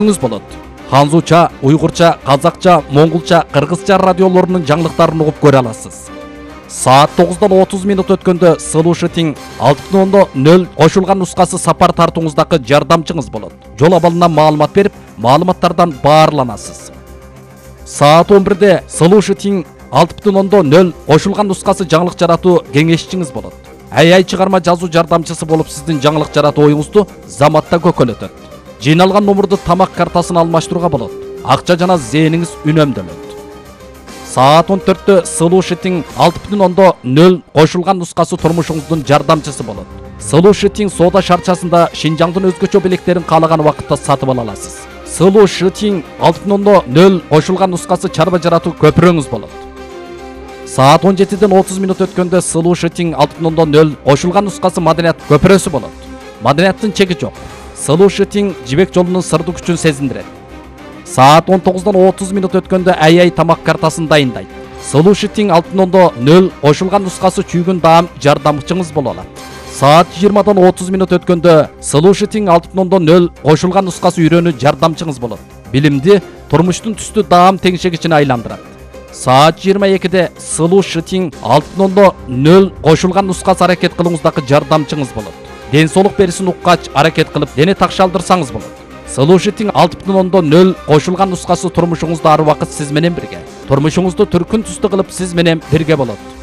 болот. Ханзуча, уйгурча, казакча, монголча, кыргызча радиолорунун жаңылыктарын угуп көрө аласыз. Саат 9-дан 30 минут өткөндө Слушатиң 6.0 кошулган нускасы сапар тартууңуздагы жардамчыңыз болот. Жол абалынан маалымат берип, маалыматтардан баарланасыз. Саат 11-де Слушатиң 6.0 кошулган нускасы жаңылык жаратуу кеңешчиңиз болот. Ай чыгарма жазуу жардамчысы болуп сиздин жаңылык жаратуу оюңузду заматта көкөлөтөт. Жыйналган номурду тамак картасына алмаштырууга болот. Акча жана зээниңиз үнөмдөлөт. Саат 14-тө Слушатиң 6.0 кошулган нускасы турмушуңуздун жардамчысы болот. Слушатиң соода шарчасында Шинжаңдын өзгөчө белектерин каалаган убакытта сатып ала аласыз. Слушатиң 6.0 кошулган нускасы чарба жаратуу көпүрөңүз болот. Саат 17-ден 30 минут өткөндө Слушатиң 6.0 кошулган нускасы маданият көпүрөсү болот. Маданияттын чеги жок. Слушатиң жибек жолунун сырдуу күчүн сезиндирет. Саат 19-дан 30 минут өткөндө ай тамак картасын дайындайт. Слушатиң 6.0 кошулган нускасы чүйгүн даам жардамчыңыз боло алат. Саат 20-дан 30 минут өткөндө Слушатиң 6.0 кошулган нускасы үйрөнүү жардамчыңыз болот. Билимди турмуштун түстүү даам теңшегичине айландырат. Саат 22-де Слушатиң 6.0 кошулган нускасы аракет кылууңуздагы жардамчыңыз болот. Ден соолук берисин уккач аракет кылып дене такшалдырсаңыз болот. Слушатиң 6.0 кошулган нускасы турмушуңузда ар убакыт сиз менен бирге. Турмушуңузду түркүн түстүү кылып сиз менен бирге болот.